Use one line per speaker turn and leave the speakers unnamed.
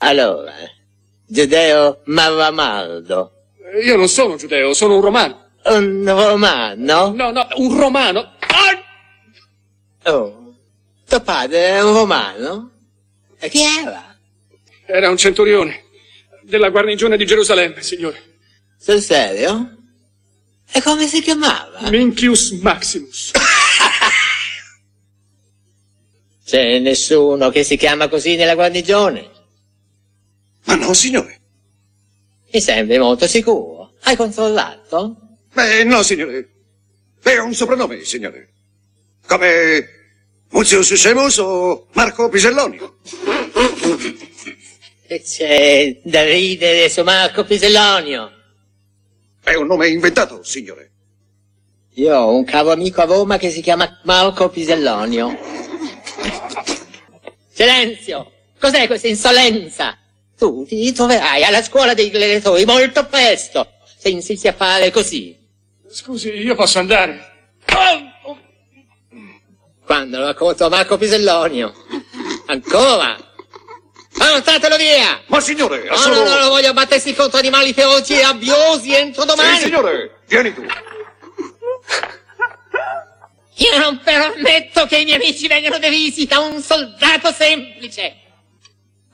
Allora, giudeo Mavamaldo.
Io non sono giudeo, sono un romano.
Un romano?
No, un romano.
Oh, tuo padre è un romano? E chi era?
Era un centurione della guarnigione di Gerusalemme, signore.
Sul serio? E come si chiamava?
Mincius Maximus.
C'è nessuno che si chiama così nella guarnigione?
Ma no, signore.
Mi sembri molto sicuro. Hai controllato?
Beh, no, signore. È un soprannome, signore. Come Muzius Semus o Marco Pisellonio.
E c'è da ridere su Marco Pisellonio.
È un nome inventato, signore.
Io ho un caro amico a Roma che si chiama Marco Pisellonio. Silenzio! Cos'è questa insolenza? Tu ti troverai alla scuola dei gladiatori molto presto, se insisti a fare così.
Scusi, io posso andare?
Quando lo racconto a Marco Pisellonio? Ancora? Portatelo via!
Ma signore,
No, non lo voglio battersi contro animali feroci e rabbiosi entro domani!
Sì, signore, vieni tu.
Io non permetto che i miei amici vengano derisi da un soldato semplice!